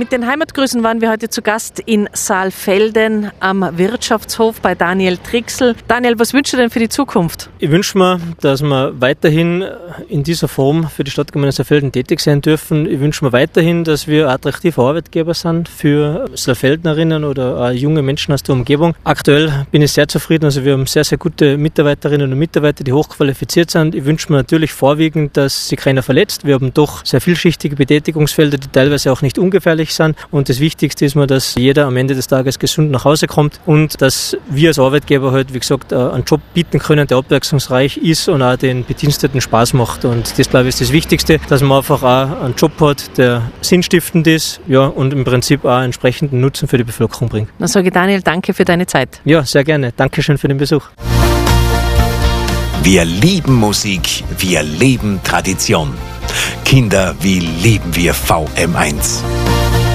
Mit den Heimatgrüßen waren wir heute zu Gast in Saalfelden am Wirtschaftshof bei Daniel Trixl. Daniel, was wünschst du denn für die Zukunft? Ich wünsche mir, dass wir weiterhin in dieser Form für die Stadtgemeinde Saalfelden tätig sein dürfen. Ich wünsche mir weiterhin, dass wir attraktive Arbeitgeber sind für Saalfeldnerinnen oder auch junge Menschen aus der Umgebung. Aktuell bin ich sehr zufrieden. Also wir haben sehr, sehr gute Mitarbeiterinnen und Mitarbeiter, die hochqualifiziert sind. Ich wünsche mir natürlich vorwiegend, dass sich keiner verletzt. Wir haben doch sehr vielschichtige Betätigungsfelder, die teilweise auch nicht ungefährlich sind. Und das Wichtigste ist mir, dass jeder am Ende des Tages gesund nach Hause kommt und dass wir als Arbeitgeber halt, wie gesagt, einen Job bieten können, der abwechslungsreich ist und auch den Bediensteten Spaß macht. Und das, glaube ich, ist das Wichtigste, dass man einfach auch einen Job hat, der sinnstiftend ist, ja, und im Prinzip auch entsprechenden Nutzen für die Bevölkerung bringt. Dann sage ich Daniel, danke für deine Zeit. Ja, sehr gerne. Dankeschön für den Besuch. Wir lieben Musik, wir leben Tradition. Kinder, wie lieben wir VM1.